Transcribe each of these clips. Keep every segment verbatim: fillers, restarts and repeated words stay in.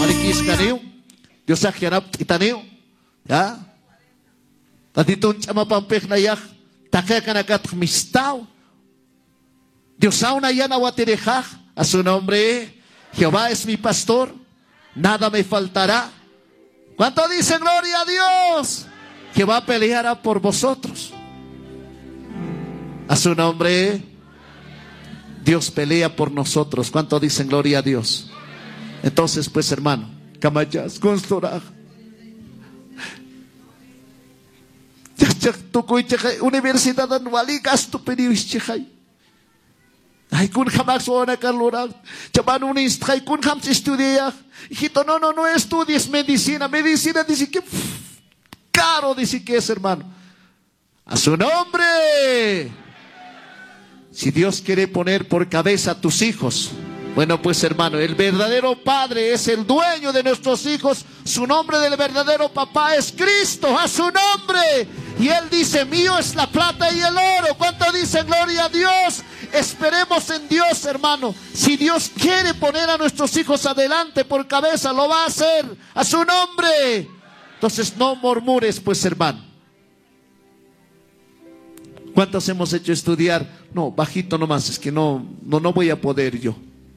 Marikis kaniyo. Dios akyanap itaniyo. Ya. Tatitun chama pampek na yak. Takaya kanakat mistaw. Dios aún allá na watirejaj. A su nombre. Jehová es mi pastor. Nada me faltará. ¿Cuánto dicen gloria a Dios? Jehová peleará por vosotros. A su nombre. Dios pelea por nosotros. ¿Cuánto dicen gloria a Dios? Entonces pues hermano, Camayas, Constoraj, Universidad Anualigas, tu periodis chechay. Ay, kun jamás ona calorag. Chaman un istray, kun jamás estudia. Hijito, no, no, no estudies medicina. Medicina dice que caro, dice que es, hermano. A su nombre. Si Dios quiere poner por cabeza a tus hijos, bueno pues hermano, el verdadero padre es el dueño de nuestros hijos. Su nombre del verdadero papá es Cristo, a su nombre. Y él dice, mío es la plata y el oro. ¿Cuánto dicen gloria a Dios? Esperemos en Dios, hermano. Si Dios quiere poner a nuestros hijos adelante por cabeza, lo va a hacer, a su nombre. Entonces no murmures pues hermano. ¿Cuántos hemos hecho estudiar? No, bajito nomás, es que no, no, no voy a poder yo.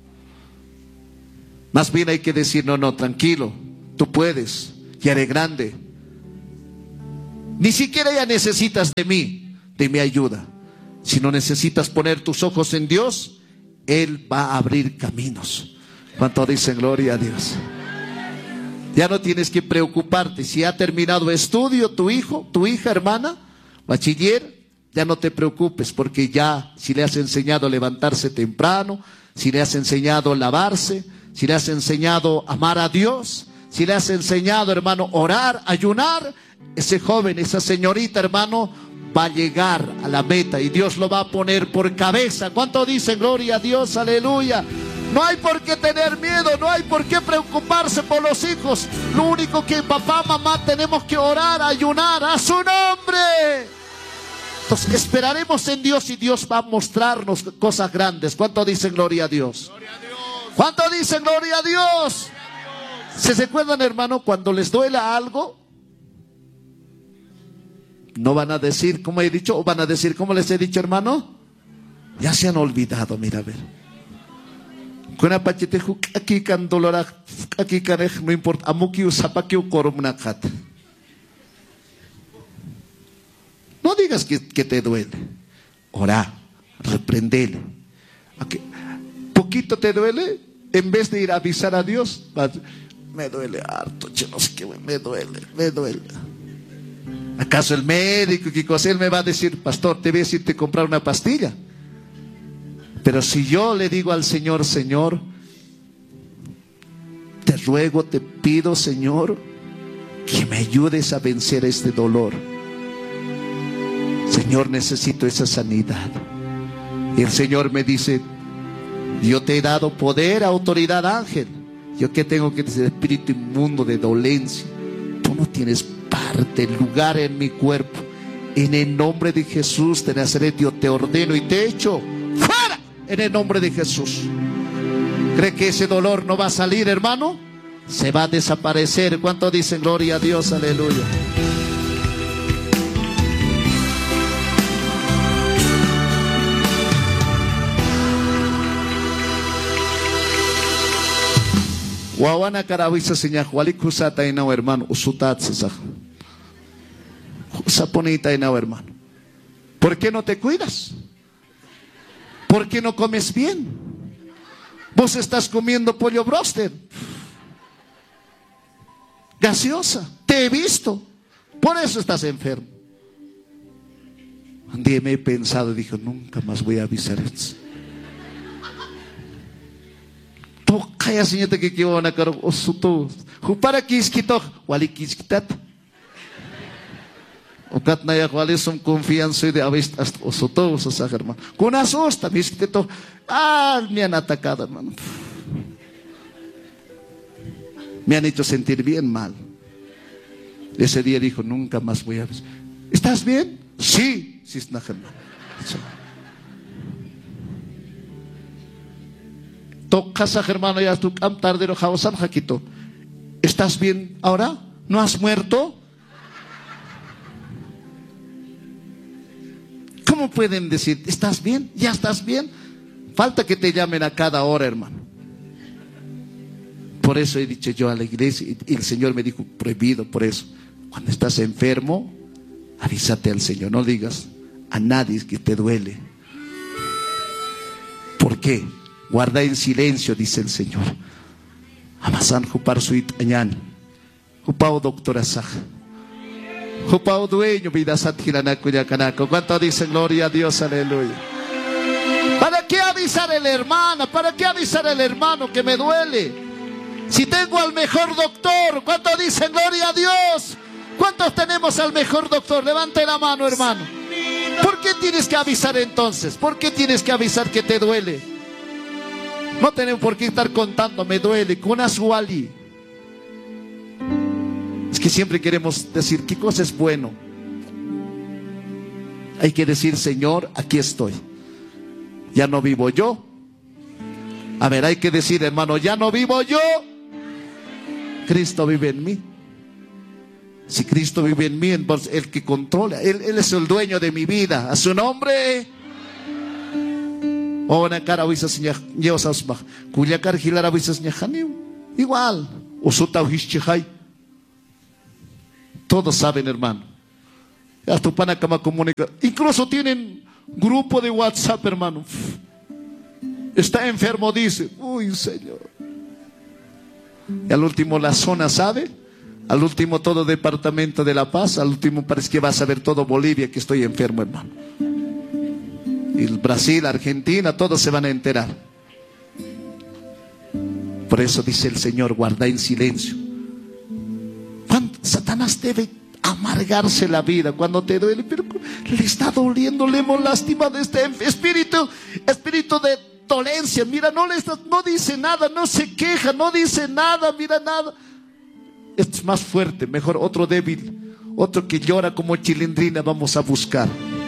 Más bien hay que decir, no, no, tranquilo, tú puedes, ya eres grande. Ni siquiera ya necesitas de mí, de mi ayuda. Si no necesitas poner tus ojos en Dios, Él va a abrir caminos. ¿Cuánto dicen gloria a Dios? Ya no tienes que preocuparte. Si ha terminado estudio tu hijo, tu hija, hermana, bachiller, ya no te preocupes, porque ya si le has enseñado a levantarse temprano, si le has enseñado a lavarse, si le has enseñado a amar a Dios, si le has enseñado, hermano, orar, ayunar, ese joven, esa señorita, hermano, va a llegar a la meta y Dios lo va a poner por cabeza. ¿Cuánto dicen gloria a Dios? Aleluya. No hay por qué tener miedo, no hay por qué preocuparse por los hijos. Lo único que papá, mamá tenemos que orar, ayunar a su nombre. Entonces esperaremos en Dios y Dios va a mostrarnos cosas grandes. ¿Cuánto dicen gloria a Dios? Gloria a Dios. ¿Cuánto dicen gloria a Dios? ¿Se recuerdan, hermano, cuando les duela algo? No van a decir, como he dicho, o van a decir, ¿cómo les he dicho, hermano? Ya se han olvidado, mira, a ver. Aquí can dolor, aquí can no importa, amuki usapaki korumnakat. No digas que, que te duele. Ora, reprendele. Okay. Poquito te duele, en vez de ir a avisar a Dios, me duele harto, che, no sé qué, me duele, me duele. ¿Acaso el médico que cosa él me va a decir, pastor, debes irte a comprar una pastilla? Pero si yo le digo al Señor, Señor, te ruego, te pido, Señor, que me ayudes a vencer este dolor. Señor, necesito esa sanidad. Y el Señor me dice, yo te he dado poder, autoridad, ángel. Yo que tengo que decir, espíritu inmundo de dolencia, tú no tienes parte, lugar en mi cuerpo. En el nombre de Jesús de Nazaret yo te ordeno y te echo fuera en el nombre de Jesús. ¿Cree que ese dolor no va a salir, hermano? Se va a desaparecer. ¿Cuánto dicen gloria a Dios? Aleluya. Wawana karawisa seña wali kusata ina hermano usutat sesa. Saponita ina hermano. ¿Por qué no te cuidas? ¿Por qué no comes bien? Vos estás comiendo pollo broster, gaseosa, te he visto, por eso estás enfermo. Un día me he pensado y dije, nunca más voy a avisar esto. Kaya señorita que quiero una cara osuto. Para kiskito, wali kiskitat. Okat na ya wali som confianza de avist hasta osuto osa hermano. Con asusta kiskito. Ah, me han atacado, hermano. Me han hecho sentir bien mal. Ese día dijo, nunca más voy a avisar. ¿Estás bien? Sí, sí, es hermano. Casa hermano ya tu cam tardero jaosan jaquito. ¿Estás bien ahora? ¿No has muerto? ¿Cómo pueden decir, estás bien? ¿Ya estás bien? Falta que te llamen a cada hora, hermano. Por eso he dicho yo a la iglesia, y el Señor me dijo, prohibido por eso. Cuando estás enfermo, avísate al Señor, no digas a nadie que te duele. ¿Por qué? Guarda en silencio, dice el Señor. Amasan jupar suit añan. Jupao doctora Saj. Jupao dueño vida satilana cuya canaco. ¿Cuánto dicen gloria a Dios? Aleluya. ¿Para qué avisar el hermano? ¿Para qué avisar el hermano que me duele? Si tengo al mejor doctor. ¿Cuánto dicen gloria a Dios? ¿Cuántos tenemos al mejor doctor? Levante la mano, hermano. ¿Por qué tienes que avisar entonces? ¿Por qué tienes que avisar que te duele? No tenemos por qué estar contando, me duele, con una suali. Es que siempre queremos decir, ¿qué cosa es bueno? Hay que decir, Señor, aquí estoy. Ya no vivo yo. A ver, hay que decir, hermano, ya no vivo yo. Cristo vive en mí. Si Cristo vive en mí, entonces el que controla, Él, él es el dueño de mi vida. A su nombre. Igual. Todos saben, hermano. Incluso tienen grupo de WhatsApp, hermano. Está enfermo, dice. Uy, Señor. Y al último la zona sabe. Al último todo Departamento de La Paz. Al último parece que va a saber todo Bolivia que estoy enfermo, hermano. Y el Brasil, Argentina, todos se van a enterar. Por eso dice el Señor, guarda en silencio. Cuando Satanás debe amargarse la vida cuando te duele, pero le está doliendo, le hemos lástima de este espíritu, espíritu de dolencia. Mira, no le está, no dice nada, no se queja, no dice nada, mira nada. Esto es más fuerte, mejor otro débil, otro que llora como chilindrina, vamos a buscar.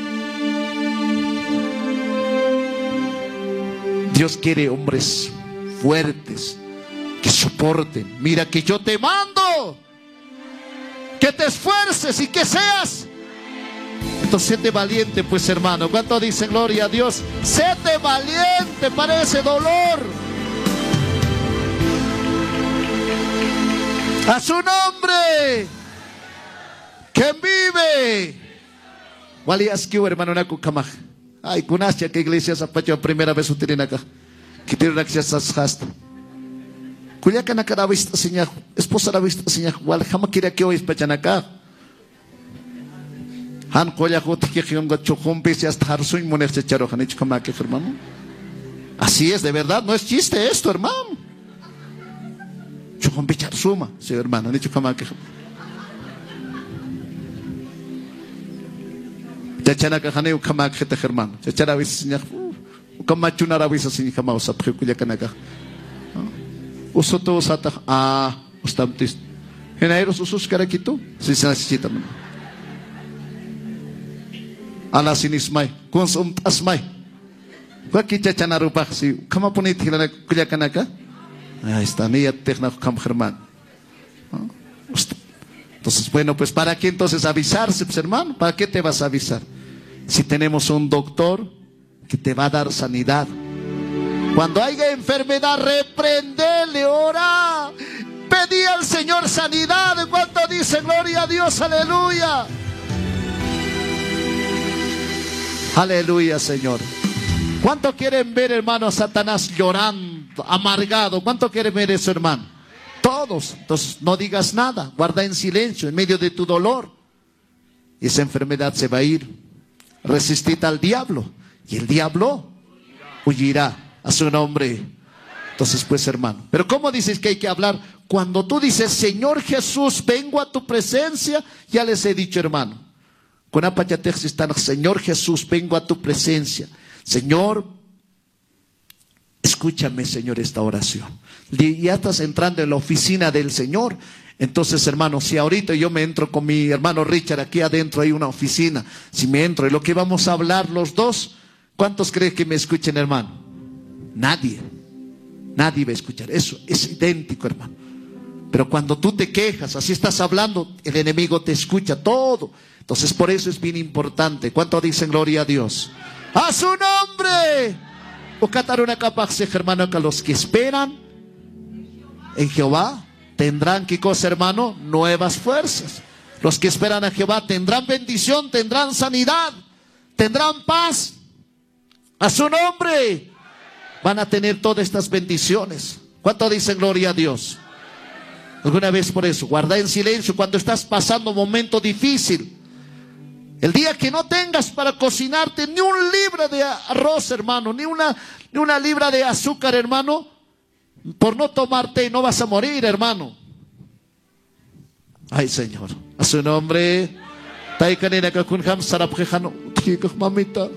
Dios quiere hombres fuertes que soporten. Mira que yo te mando que te esfuerces y que seas. Entonces séte valiente, pues, hermano. ¿Cuánto dicen gloria a Dios? Séte valiente para ese dolor. A su nombre, quien vive. Walias que hermano naku kamaj. Ay, kunasya que iglesia zapacho primera vez utirin acá. Que tiene acceso a hasta. Kuliaka na cada vez señor, esposa la vista señor, wal jama quiere que hoy espechan acá. Han koya hoti que gion got chokon pese hasta harso y moner se charo han hecho kama que hermano. Así es, de verdad, no es chiste esto, hermano. Chokon pechar suma, sí, hermano, han hecho kama que. Chachana ka haneu kama que te hermano. Chachara vis señor, kama chunara vis señor kama usa kuya kanaka. Usoto usata ah ustamtis. Genairos usus karakito, si se necesita. Ala sinismay, konsum asmay. Kuaki chachana rupa si kama punit hilana kuya kanaka. Ahí está, ni tekna kam hermano. Entonces, bueno, pues ¿para qué entonces avisarse, pues, hermano? ¿Para qué te vas a avisar? Si tenemos un doctor que te va a dar sanidad. Cuando haya enfermedad, reprendele, ora. Pedí al Señor sanidad. En cuanto dice gloria a Dios, aleluya. Aleluya, Señor. ¿Cuánto quieren ver, hermano, a Satanás llorando, amargado? ¿Cuánto quieren ver eso, hermano? Todos. Entonces no digas nada, guarda en silencio en medio de tu dolor. Y esa enfermedad se va a ir. Resistid al diablo y el diablo huirá. A su nombre. Entonces, pues, hermano, pero ¿cómo dices que hay que hablar? Cuando tú dices, Señor Jesús, vengo a tu presencia, ya les he dicho, hermano, con apachatex están, Señor Jesús, vengo a tu presencia. Señor, escúchame, Señor, esta oración. Ya estás entrando en la oficina del Señor. Entonces, hermano, si ahorita yo me entro con mi hermano Richard, aquí adentro hay una oficina, si me entro y lo que vamos a hablar los dos, ¿cuántos creen que me escuchen, hermano? Nadie, nadie va a escuchar. Eso es idéntico, hermano. Pero cuando tú te quejas, así estás hablando, el enemigo te escucha todo. Entonces por eso es bien importante. ¿Cuánto dicen gloria a Dios? ¡A su nombre! O catar una capa, hermano, que los que esperan en Jehová tendrán, ¿qué cosa, hermano? Nuevas fuerzas. Los que esperan a Jehová tendrán bendición, tendrán sanidad, tendrán paz. A su nombre van a tener todas estas bendiciones. ¿Cuánto dicen gloria a Dios? Alguna vez por eso, guarda en silencio cuando estás pasando un momento difícil. El día que no tengas para cocinarte ni un libra de arroz, hermano, ni una, ni una libra de azúcar, hermano, por no tomar té no vas a morir, hermano. Ay, Señor, a su nombre. Mamita.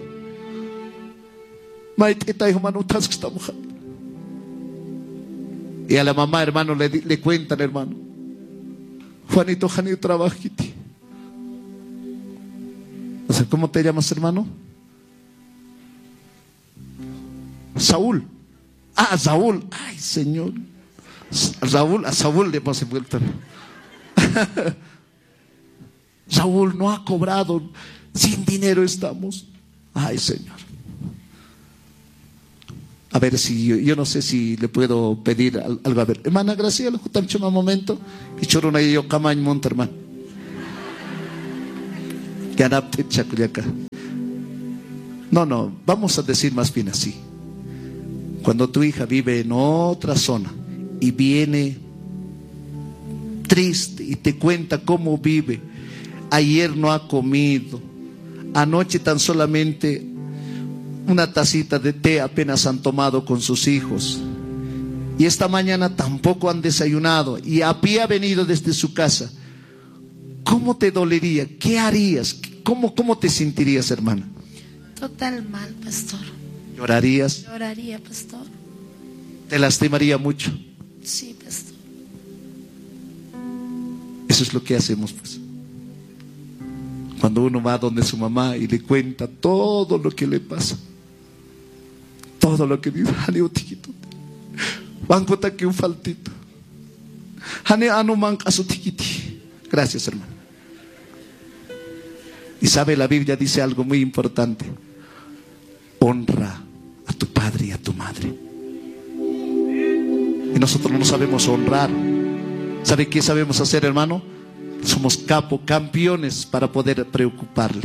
Y a la mamá, hermano, le, le cuentan, hermano, Juanito, Juanito, trabajiti. O sea, ¿cómo te llamas, hermano? Saúl. Ah, Saúl. Ay, Señor. Saúl, a Saúl le hemos envuelto. Saúl no ha cobrado, sin dinero estamos. Ay, Señor. A ver si yo, yo no sé si le puedo pedir algo. A ver, hermana Graciela, justo un momento. Y chorona y yo camañ monta, hermano. Que adapte chaculiaca. No, no, vamos a decir más bien así. Cuando tu hija vive en otra zona y viene triste y te cuenta cómo vive, ayer no ha comido, anoche tan solamente una tacita de té apenas han tomado con sus hijos, y esta mañana tampoco han desayunado y a pie ha venido desde su casa, ¿cómo te dolería? ¿Qué harías? ¿Cómo, cómo te sentirías, hermana? Total mal, pastor. ¿Llorarías? Lloraría, pastor. ¿Te lastimaría mucho? Sí, pastor. Eso es lo que hacemos, pues. Cuando uno va donde su mamá y le cuenta todo lo que le pasa, todo lo que vive, banco que un faltito, gracias, hermano. Y sabe, la Biblia dice algo muy importante: honra a tu padre y a tu madre. Y nosotros no sabemos honrar. ¿Sabe qué sabemos hacer, hermano? Somos capo, campeones para poder preocuparle.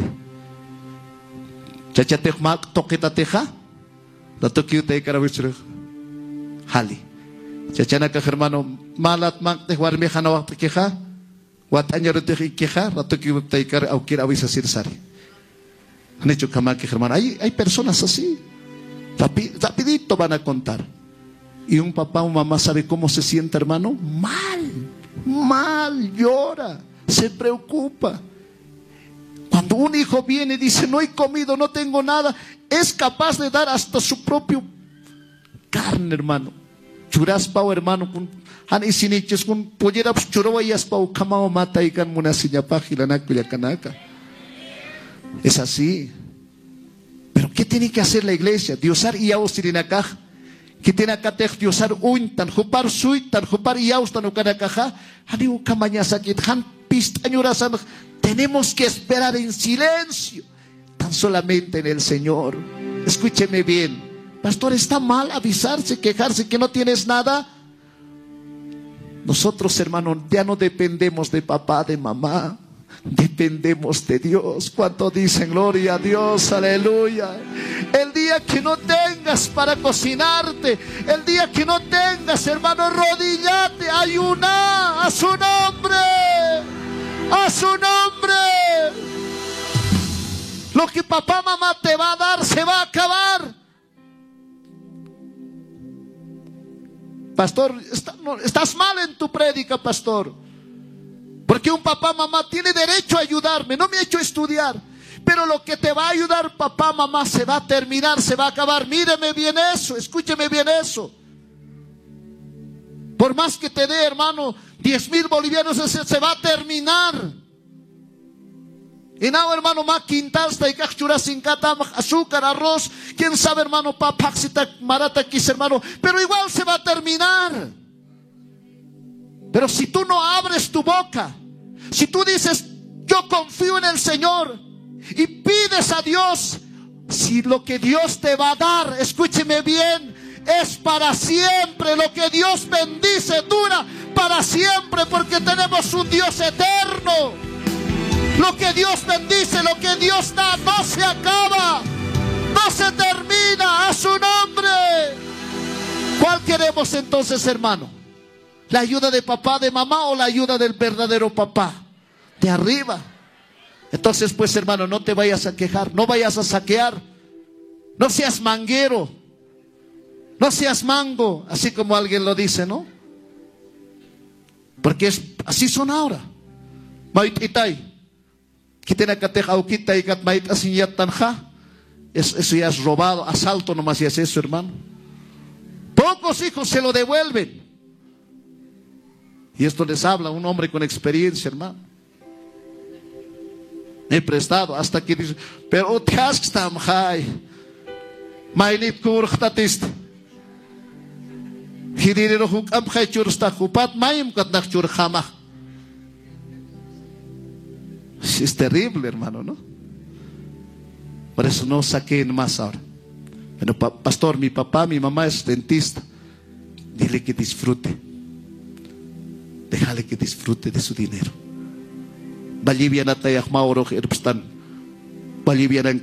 Chachatejma toquetateja, la toquiute carabichre. Hali. Chachanaka, hermano, malat mak de guarmejana wa queja, guatañarete queja, la toquiute car au quiera avisa sirsari. Han hecho camake, hermano. Hay, hay personas así. Rapidito van a contar. Y un papá o mamá sabe cómo se siente, hermano. Mal, mal, llora, se preocupa. Cuando un hijo viene y dice, no he comido, no tengo nada, es capaz de dar hasta su propio carne, hermano. Churaspao, hermano, con hanisiniches, con pollera, churowayaspao, kamao mata y can munasiña página, nacuya canaka. Es así. Pero ¿qué tiene que hacer la iglesia? Diosar y austirinacaj. Que tiene que diosar un tan jupar sui tan jupar y austan ucanacaja. Haniu kamañasakit han pistañurasan. Tenemos que esperar en silencio, tan solamente en el Señor. Escúcheme bien, pastor, ¿está mal avisarse, quejarse que no tienes nada? Nosotros, hermanos, ya no dependemos de papá, de mamá. Dependemos de Dios. ¿Cuánto dicen gloria a Dios? Aleluya. El día que no tengas para cocinarte, el día que no tengas, hermano, rodillate, ayuna a su nombre, a su nombre. Lo que papá, mamá te va a dar se va a acabar. Pastor, está, no, estás mal en tu prédica, pastor. Porque un papá, mamá tiene derecho a ayudarme. No me ha hecho estudiar, pero lo que te va a ayudar papá, mamá se va a terminar, se va a acabar. Míreme bien eso, escúcheme bien eso. Por más que te dé, hermano, diez mil bolivianos, se, se va a terminar. Y no, hermano, más quintal, azúcar, arroz, quién sabe, hermano, papaxita, marata, hermano, pero igual se va a terminar. Pero si tú no abres tu boca, si tú dices, yo confío en el Señor, y pides a Dios, si lo que Dios te va a dar, escúcheme bien, es para siempre. Lo que Dios bendice dura para siempre, porque tenemos un Dios eterno. Lo que Dios bendice, lo que Dios da, no se acaba, no se termina. A su nombre. ¿Cuál queremos entonces, hermano? ¿La ayuda de papá, de mamá, o la ayuda del verdadero papá de arriba? Entonces, pues, hermano, no te vayas a quejar, no vayas a saquear, no seas manguero, no seas mango, así como alguien lo dice, ¿no? Porque es, así son ahora. Mait itay, quiten catejauquita y catmait asinyat tanja. Eso ya es robado, asalto nomás, y es eso, hermano. Pocos hijos se lo devuelven. Y esto les habla un hombre con experiencia, hermano. He prestado hasta que dice, pero te has tam hay. Mainit kurchtatist. Hiriro huk am hay chursta kupat maim kat nach churjama. Es terrible, hermano, ¿no? Por eso no saquen más ahora. Pero pastor, mi papá, mi mamá es dentista. Dile que disfrute. Déjale que disfrute de su dinero. Boliviana tayak mauro erbstan. Boliviana